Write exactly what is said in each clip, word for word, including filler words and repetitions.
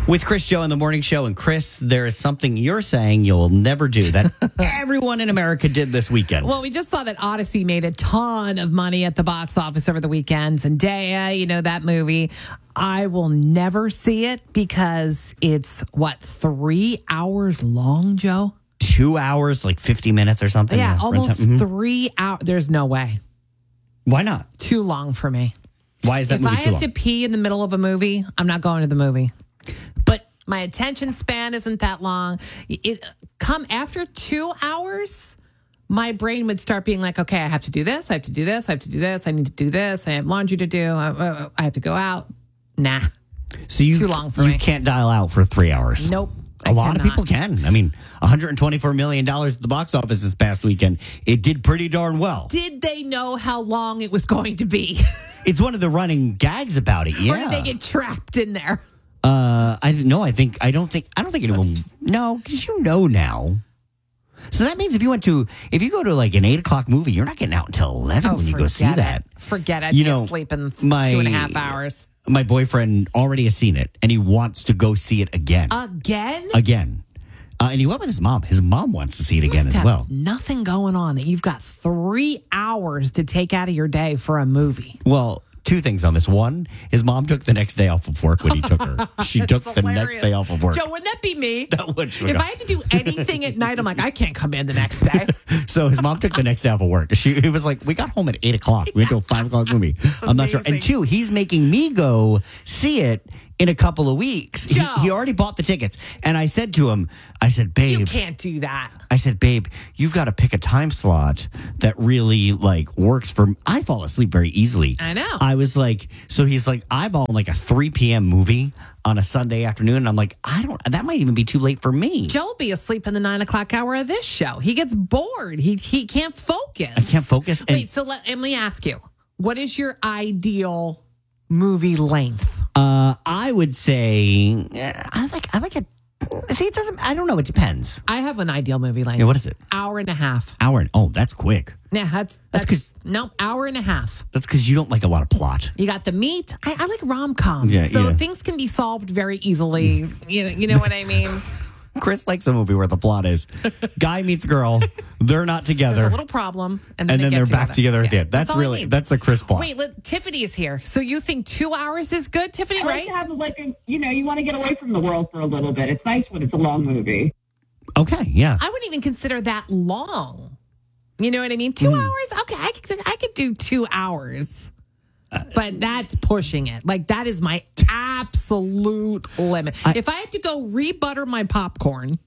With Chris Joe in the morning show. And Chris, there is something you're saying you'll never do that everyone in America did this weekend. Well, we just saw that Odyssey made a ton of money at the box office over the weekend. Zendaya, you know, that movie. I will never see it because it's, what, three hours long, Joe? Two hours, like fifty minutes or something? Yeah, almost mm-hmm. three hours. There's no way. Why not? Too long for me. Why is that if movie I too have long? to pee in the middle of a movie, I'm not going to the movie. But my attention span isn't that long. It come after two hours, my brain would start being like, okay, I have to do this. I have to do this. I have to do this. I need to do this. I have laundry to do. I, I have to go out. Nah. So you, too long for you me. can't dial out for three hours. Nope. A I lot cannot. of people can. I mean, one hundred twenty-four million dollars at the box office this past weekend. It did pretty darn well. Did they know how long it was going to be? It's one of the running gags about it. Yeah. Or did they get trapped in there? Uh, I no, I think I don't think I don't think anyone. No, because you know now. So that means if you went to if you go to like an eight o'clock movie, you're not getting out until eleven Oh, when you go see forget that. it. Forget it. You I'd be know, asleep in my- two and a half hours. My boyfriend already has seen it, and he wants to go see it again. Again? Again. Uh, and he went with his mom. His mom wants to see it You again must as have well. Nothing going on that you've got three hours to take out of your day for a movie. Well, two things on this. One, his mom took the next day off of work when he took her. She took the next day off of work. Joe, wouldn't that be me? That would If I have to do anything at night, I'm like, I can't come in the next day. So his mom took the next day off of work. She he was like, we got home at eight o'clock. We went to a five o'clock movie. I'm not sure. And two, he's making me go see it in a couple of weeks. He, Joe. he already bought the tickets. And I said to him, I said, babe. You can't do that. I said, babe, you've got to pick a time slot that really like works for me. I fall asleep very easily. I know. I was like, so he's like, eyeballing like a three p.m. movie on a Sunday afternoon. And I'm like, I don't, that might even be too late for me. Joe will be asleep in the nine o'clock hour of this show. He gets bored. He he can't focus. I can't focus. And Wait, so let, let me ask you, what is your ideal movie length? Uh, I would say uh, I like I like it. See, it doesn't. I don't know. It depends. I have an ideal movie length. Yeah, what is it? Hour and a half. Hour and oh, that's quick. Yeah, that's That's that's, 'cause- no hour and a half. That's because you don't like a lot of plot. You got the meat. I, I like rom coms, Yeah, so yeah. things can be solved very easily. You know, you know what I mean. Chris likes a movie where the plot is guy meets girl, they're not together, There's a little problem, and then, and they then get they're back together at the Yeah, end. That's, all I really need. that's a Chris plot. Wait, let, Tiffany is here. So you think two hours is good, Tiffany? I like Right? to have like a, you know, you want to get away from the world for a little bit. It's nice when it's a long movie. Okay, yeah. I wouldn't even consider that long. You know what I mean? Two Mm. hours? Okay, I could, I could do two hours. But that's pushing it. Like, that is my absolute limit. I- if I have to go rebutter my popcorn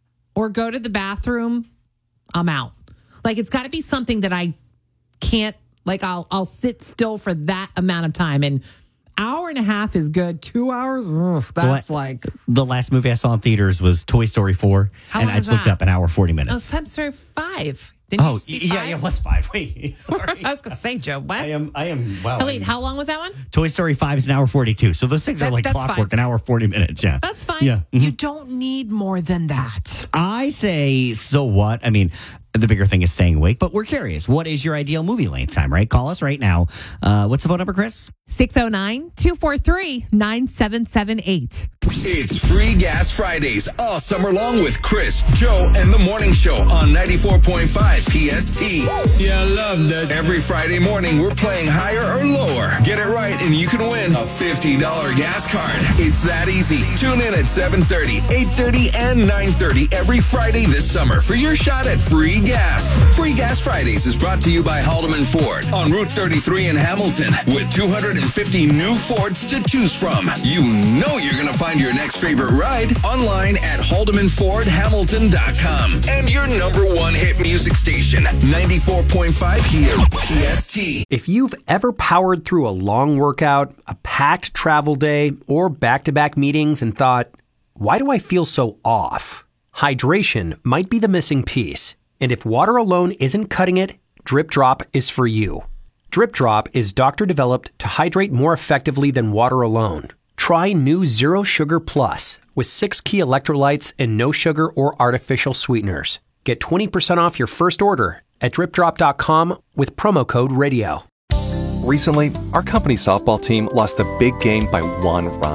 or go to the bathroom, I'm out. Like, it's got to be something that I can't, like, I'll I'll sit still for that amount of time. And hour and a half is good. Two hours? Ugh, that's Well, like, The last movie I saw in theaters was Toy Story four, How and long I is just looked that? up an hour forty oh, minutes. it's Time Story five. Didn't Oh, you see yeah, five? yeah. What's five? Wait, sorry. I was going to say, Joe, what? I am. I am. Wow. Oh, wait, I'm- how long was that one? Toy Story five is an hour forty-two. So those things are That- like that's clockwork, fine. an hour forty minutes. Yeah, That's fine. Yeah. You don't need more than that. I say, so what? I mean, the bigger thing is staying awake, but we're curious. What is your ideal movie length time, right? Call us right now. Uh, what's the phone number, Chris? six oh nine, two four three, nine seven seven eight. It's Free Gas Fridays all summer long with Chris, Joe, and the Morning Show on ninety-four point five P S T. Yeah, I love that. Every Friday morning, we're playing higher or lower. Get it right, and you can win a fifty dollars gas card. It's that easy. Tune in at seven thirty, eight thirty, and nine thirty every Friday this summer for your shot at free gas. Free Gas Fridays is brought to you by Haldeman Ford on Route thirty-three in Hamilton with two hundred fifty new Fords to choose from. You know you're going to find your next favorite ride online at haldeman ford hamilton dot com. And your number one hit music station, ninety-four point five here, P S T. If you've ever powered through a long workout, a packed travel day, or back-to-back meetings and thought, why do I feel so off? Hydration might be the missing piece. And if water alone isn't cutting it, Drip Drop is for you. Drip Drop is doctor-developed to hydrate more effectively than water alone. Try new Zero Sugar Plus with six key electrolytes and no sugar or artificial sweeteners. Get twenty percent off your first order at drip drop dot com with promo code radio. Recently, our company softball team lost the big game by one run.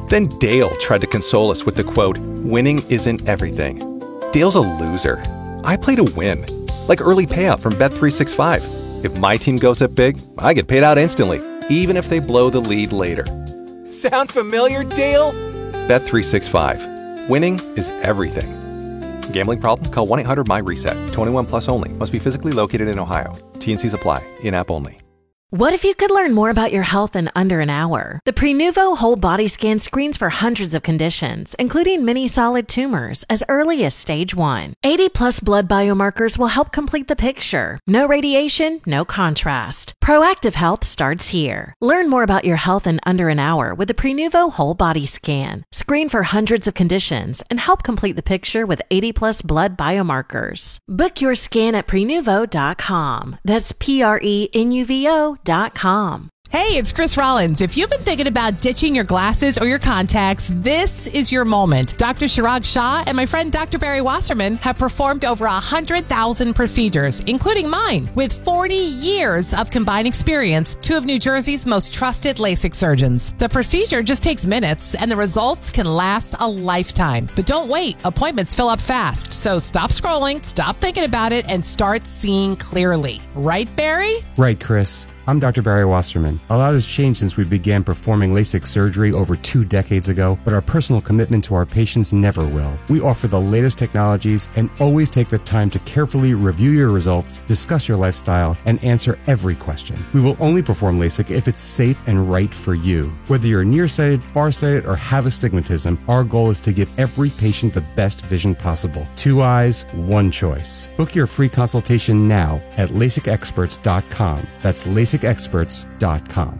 Then Dale tried to console us with the quote, "Winning isn't everything." Dale's a loser. I play to win. Like early payout from Bet three sixty-five. If my team goes up big, I get paid out instantly, even if they blow the lead later. Sound familiar, Dale? Bet three sixty-five. Winning is everything. Gambling problem? Call one eight hundred M Y reset. twenty-one plus only. Must be physically located in Ohio. T N Cs apply. In-app only. What if you could learn more about your health in under an hour? The Prenuvo Whole Body Scan screens for hundreds of conditions, including many solid tumors, as early as stage one. eighty plus blood biomarkers will help complete the picture. No radiation, no contrast. Proactive health starts here. Learn more about your health in under an hour with the Prenuvo Whole Body Scan. Screen for hundreds of conditions and help complete the picture with eighty plus blood biomarkers. Book your scan at prenuvo dot com. That's P R E N U V O dot com. Hey, it's Chris Rollins. If you've been thinking about ditching your glasses or your contacts, this is your moment. Doctor Chirag Shah and my friend Doctor Barry Wasserman have performed over one hundred thousand procedures, including mine. With forty years of combined experience, two of New Jersey's most trusted LASIK surgeons. The procedure just takes minutes, and the results can last a lifetime. But don't wait. Appointments fill up fast. So stop scrolling, stop thinking about it, and start seeing clearly. Right, Barry? Right, Chris. I'm Doctor Barry Wasserman. A lot has changed since we began performing LASIK surgery over two decades ago, but our personal commitment to our patients never will. We offer the latest technologies and always take the time to carefully review your results, discuss your lifestyle, and answer every question. We will only perform LASIK if it's safe and right for you. Whether you're nearsighted, farsighted, or have astigmatism, our goal is to give every patient the best vision possible. Two eyes, one choice. Book your free consultation now at LASIK experts dot com. That's LASIK experts dot com.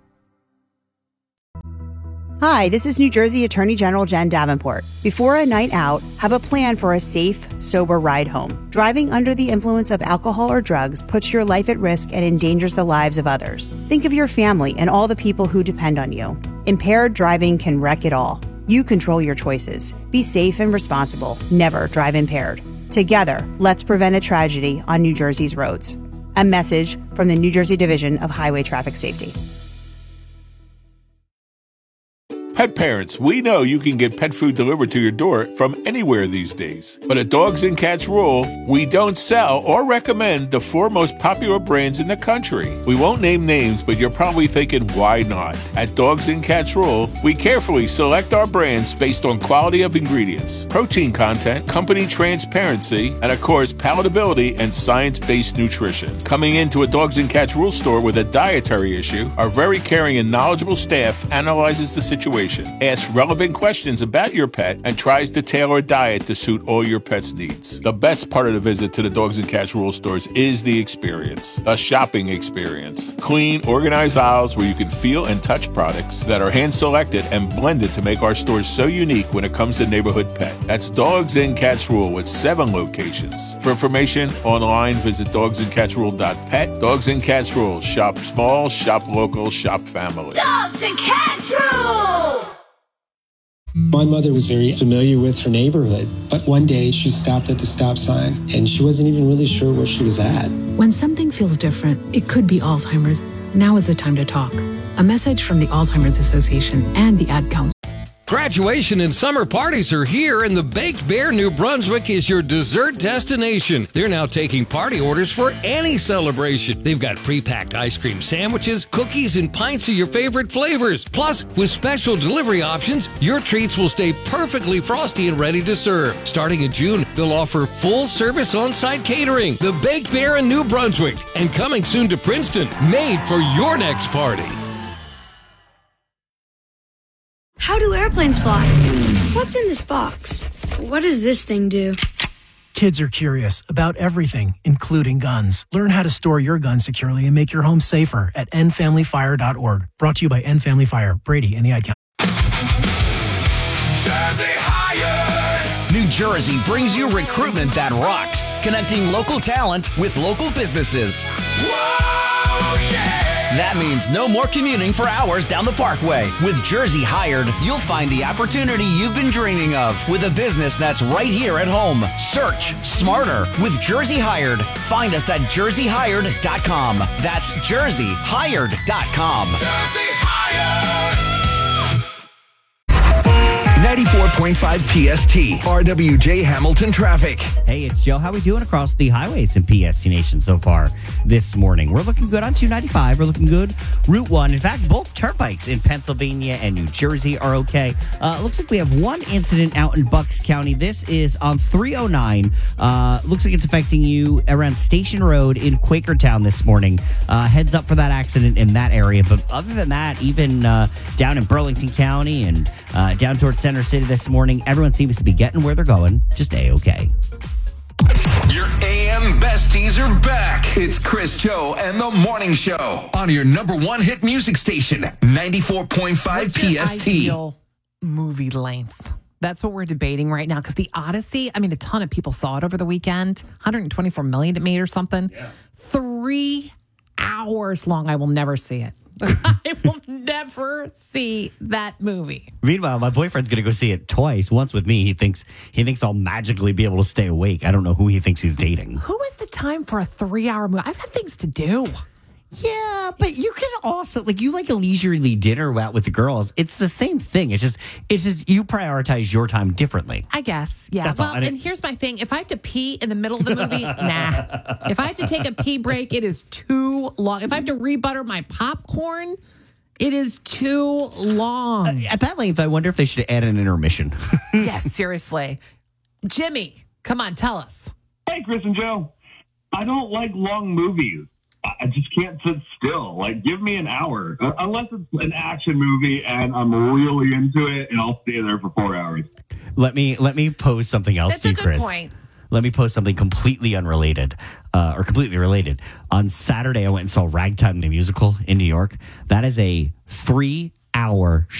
Hi, this is New Jersey Attorney General Jen Davenport. Before a night out, have a plan for a safe, sober ride home. Driving under the influence of alcohol or drugs puts your life at risk and endangers the lives of others. Think of your family and all the people who depend on you. Impaired driving can wreck it all. You control your choices. Be safe and responsible. Never drive impaired. Together, let's prevent a tragedy on New Jersey's roads. A message from the New Jersey Division of Highway Traffic Safety. Pet parents, we know you can get pet food delivered to your door from anywhere these days. But at Dogs and Cats Rule, we don't sell or recommend the four most popular brands in the country. We won't name names, but you're probably thinking, why not? At Dogs and Cats Rule, we carefully select our brands based on quality of ingredients, protein content, company transparency, and of course, palatability and science-based nutrition. Coming into a Dogs and Cats Rule store with a dietary issue, our very caring and knowledgeable staff analyzes the situation, asks relevant questions about your pet, and tries to tailor a diet to suit all your pet's needs. The best part of the visit to the Dogs and Cats Rule stores is the experience, the shopping experience. Clean, organized aisles where you can feel and touch products that are hand-selected and blended to make our stores so unique when it comes to neighborhood pet. That's Dogs and Cats Rule with seven locations. For information online, visit dogs and cats rule dot pet. Dogs and Cats Rule. Shop small, shop local, shop family. Dogs and Cats Rule! My mother was very familiar with her neighborhood, but one day she stopped at the stop sign and she wasn't even really sure where she was at. When something feels different, it could be Alzheimer's. Now is the time to talk. A message from the Alzheimer's Association and the Ad Council. Graduation and summer parties are here, and the Baked Bear New Brunswick is your dessert destination. They're now taking party orders for any celebration. They've got pre-packed ice cream sandwiches, cookies, and pints of your favorite flavors. Plus, with special delivery options, your treats will stay perfectly frosty and ready to serve. Starting in June, they'll offer full-service on-site catering. The Baked Bear in New Brunswick, and coming soon to Princeton, made for your next party. How do airplanes fly? What's in this box? What does this thing do? Kids are curious about everything, including guns. Learn how to store your gun securely and make your home safer at end family fire dot org. Brought to you by End Family Fire, Brady, and the Ad Council. Jersey Hired! New Jersey brings you recruitment that rocks, connecting local talent with local businesses. Whoa, yeah! That means no more commuting for hours down the Parkway. With Jersey Hired, you'll find the opportunity you've been dreaming of with a business that's right here at home. Search smarter with Jersey Hired. Find us at jersey hired dot com. That's jersey hired dot com. Jersey Hired! ninety-four point five P S T. R W J Hamilton Traffic. Hey, it's Joe. How we doing across the highways in P S T Nation so far this morning? We're looking good on two ninety-five. We're looking good Route one. In fact, both turnpikes in Pennsylvania and New Jersey are okay. Uh, looks like we have one incident out in Bucks County. This is on three oh nine. Uh, looks like it's affecting you around Station Road in Quakertown this morning. Uh, heads up for that accident in that area. But other than that, even uh, down in Burlington County and uh, down towards Center City this morning, everyone seems to be getting where they're going. Just A-okay. Your A M besties are back. It's Chris, Joe, and the Morning Show on your number one hit music station, ninety-four point five What's P your S T. ideal movie length? That's what we're debating right now because The Odyssey, I mean, a ton of people saw it over the weekend. one hundred twenty-four million it made or something. Yeah. Three hours long. I will never see it. I will never see that movie. Meanwhile, my boyfriend's going to go see it twice. Once with me. He thinks he thinks I'll magically be able to stay awake. I don't know who he thinks he's dating. Who is the time for a three-hour movie? I've got things to do. Yeah, but you can also, like, you like a leisurely dinner out with the girls. It's the same thing. It's just, it's just you prioritize your time differently. I guess, yeah. That's well, all. And, and here's my thing. If I have to pee in the middle of the movie, nah. If I have to take a pee break, it is too long. If I have to rebutter my popcorn, it is too long. Uh, at that length, I wonder if they should add an intermission. Yes, seriously. Jimmy, come on, tell us. Hey, Chris and Joe. I don't like long movies. I just can't sit still. Like, give me an hour. Uh, unless it's an action movie and I'm really into it, and I'll stay there for four hours. Let me let me pose something else That's to you, a good Chris. point. Let me post something completely unrelated, uh, or completely related. On Saturday, I went and saw Ragtime the Musical in New York. That is a three-hour